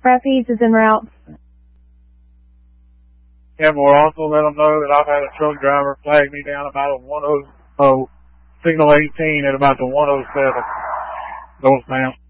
Rapids is en route. And we'll also let them know that I've had a truck driver flag me down about a signal 18 at about the 107 northbound.